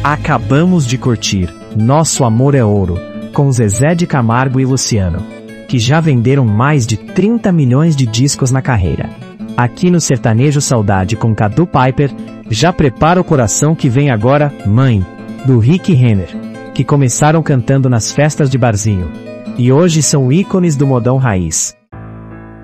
Acabamos de curtir Nosso Amor é Ouro, com Zezé de Camargo e Luciano, que já venderam mais de 30 milhões de discos na carreira. Aqui no Sertanejo Saudade com Cadu Piper, já prepara o coração que vem agora, Mãe, do Rick Renner, que começaram cantando nas festas de barzinho, e hoje são ícones do modão raiz.